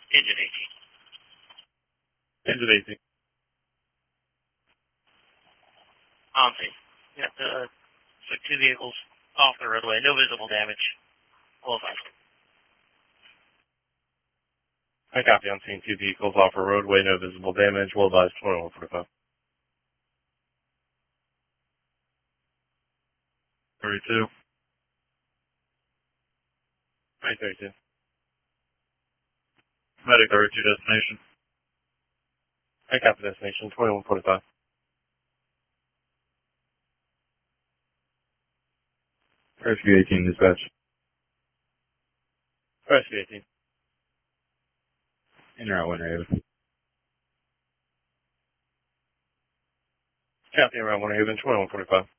Engine 18. Engine 18. On scene. Yep, so 2 vehicles off the roadway, no visible damage. Well, 5. I copy on scene. 2 vehicles off a roadway, no visible damage. Will advise 2145. 32. 32. Medic 32 destination. I copy destination 2145. Rescue 18 dispatch. Rescue 18. In route Winter Haven. Copy around Winter Haven 2145.